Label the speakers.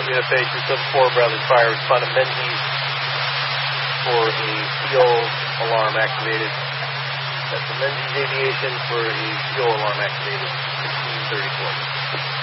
Speaker 1: Unified 274, Bradley Fire, respond to Menzies for a fuel alarm activated. That's the Menzies Aviation for a fuel alarm activated, 1634.